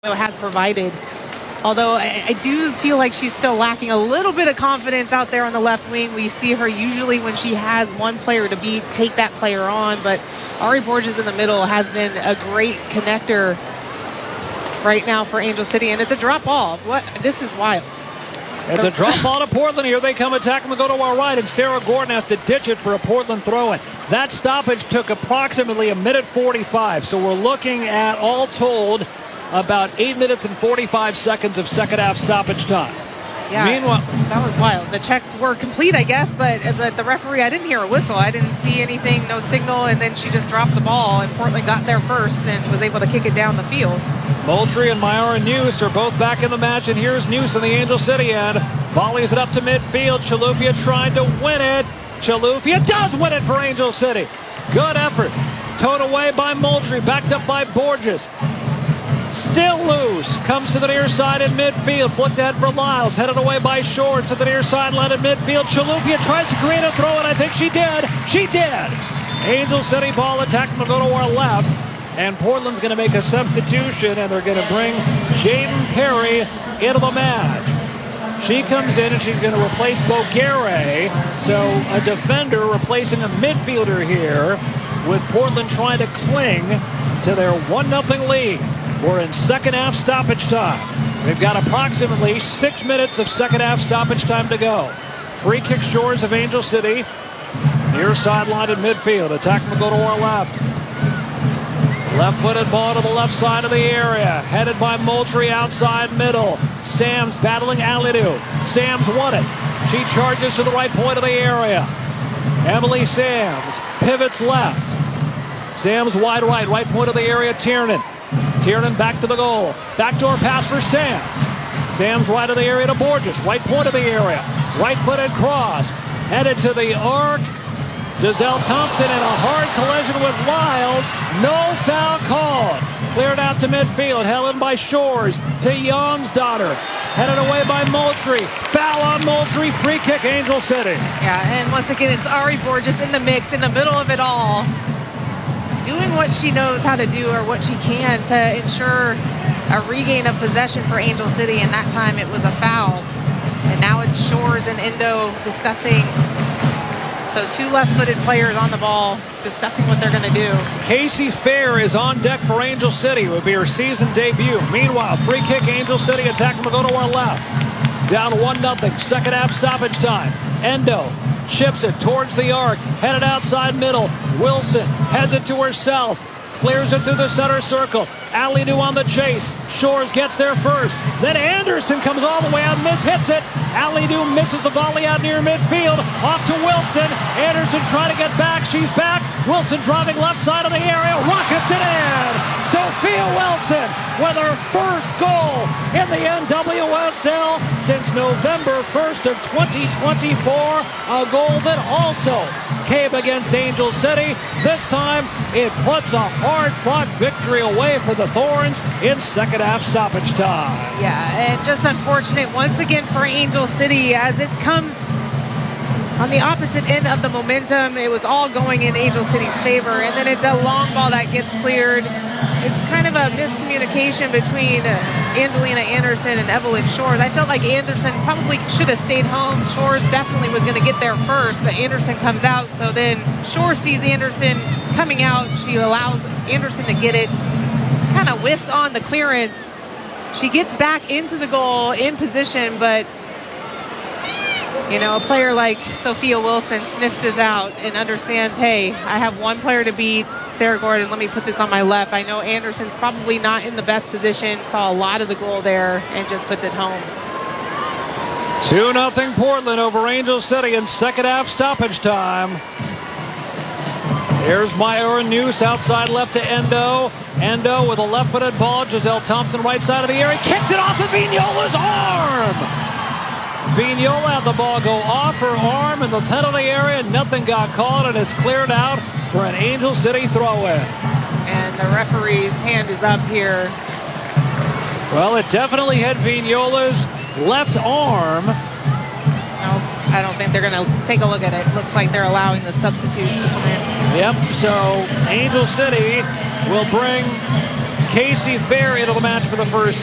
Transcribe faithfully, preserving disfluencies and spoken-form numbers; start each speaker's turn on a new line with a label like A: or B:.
A: has provided. Although I, I do feel like she's still lacking a little bit of confidence out there on the left wing. We see her usually when she has one player to beat, take that player on. But Ari Borges in the middle has been a great connector right now for Angel City. And it's a drop ball. What? This is wild.
B: It's a drop ball to Portland. Here they come attacking. They go to our right, and Sarah Gordon has to ditch it for a Portland throw-in. That stoppage took approximately a minute forty-five. So we're looking at, all told, about eight minutes and forty-five seconds of second half stoppage time.
A: Yeah,
B: Meanwhile,
A: that was wild. The checks were complete, I guess, but but the referee, I didn't hear a whistle. I didn't see anything, no signal, and then she just dropped the ball, and Portland got there first and was able to kick it down the field.
B: Moultrie and Myara Neuse are both back in the match, and here's Neuse on the Angel City end. Volleys it up to midfield. Chilufya trying to win it. Chilufya does win it for Angel City. Good effort. Towed away by Moultrie, backed up by Borges. Still loose. Comes to the near side in midfield. Flicked ahead for Lyles. Headed away by Short to the near sideline in midfield. Chilufya tries to create a throw, and I think she did. She did. Angel City ball attack will go to our left. And Portland's going to make a substitution, and they're going to bring Jaden Perry into the match. She comes in, and she's going to replace Boguere. So a defender replacing a midfielder here, with Portland trying to cling to their one nothing lead. We're in second half stoppage time. We've got approximately six minutes of second half stoppage time to go. Free kick Shores of Angel City. Near sideline in midfield. Attack will go to our left. Left-footed ball to the left side of the area. Headed by Moultrie outside middle. Sams battling Alidou. Sams won it. She charges to the right point of the area. Emily Sams pivots left. Sams wide right. Right point of the area, Tiernan. Tiernan back to the goal. Backdoor pass for Sams. Sams right of the area to Borges. Right point of the area. Right-footed cross. Headed to the arc. Giselle Thompson in a hard collision with Lyles. No foul called. Cleared out to midfield. Held in by Shores to Young's daughter. Headed away by Moultrie. Foul on Moultrie. Free kick Angel City.
A: Yeah, and once again, it's Ari Borges in the mix, in the middle of it all, doing what she knows how to do, or what she can, to ensure a regain of possession for Angel City. And that time it was a foul. And now it's Shores and Endo discussing. So two left-footed players on the ball discussing what they're going to do.
B: Casey Fair is on deck for Angel City. It would be her season debut. Meanwhile, free kick, Angel City attacking will go to our left. Down one nothing. Second half stoppage time. Endo chips it towards the arc. Headed outside middle. Wilson heads it to herself. Clears it through the center circle. Alidou on the chase. Shores gets there first. Then Anderson comes all the way out and mishits it. Alidou misses the volley out near midfield. Off to Wilson. Anderson trying to get back. She's back. Wilson driving left side of the area. Rockets it in. Sophia Wilson with her first goal in the N W S L since November first of twenty twenty-four. A goal that also came against Angel City. This time it puts a hard-fought victory away for the Thorns in second half stoppage time.
A: Yeah, and just unfortunate once again for Angel City as it comes on the opposite end of the momentum. It was all going in Angel City's favor, and then it's a long ball that gets cleared. It's kind of a miscommunication between Angelina Anderson and Evelyn Shores. I felt like Anderson probably should have stayed home. Shores definitely was going to get there first, but Anderson comes out. So then Shores sees Anderson coming out. She allows Anderson to get it. Kind of whiffs on the clearance. She gets back into the goal in position, but you know, a player like Sophia Wilson sniffs this out and understands, hey, I have one player to beat, Sarah Gordon. Let me put this on my left. I know Anderson's probably not in the best position. Saw a lot of the goal there and just puts it home.
B: two nothing Portland over Angel City in second half stoppage time. Here's Myra Neuse outside left to Endo. Endo with a left-footed ball. Giselle Thompson right side of the area. Kicked it off of Vignola's arm. Vignola had the ball go off her arm in the penalty area. Nothing got called, and it's cleared out for an Angel City throw-in.
A: And the referee's hand is up here.
B: Well, it definitely hit Vignola's left arm.
A: No, I don't think they're going to take a look at it. Looks like they're allowing the substitutes to come in.
B: Yep, so Angel City will bring Casey Fair into the match for the first